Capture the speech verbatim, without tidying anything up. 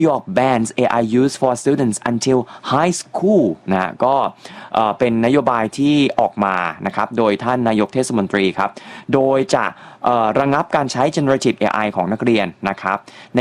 York bans เอ ไอ use for students until high school นะก็เป็นนโยบายที่ออกมานะครับโดยท่านนายกเทศมนตรีครับโดยจะระงับการใช้ generative เอ ไอ ของนักเรียนนะครับใน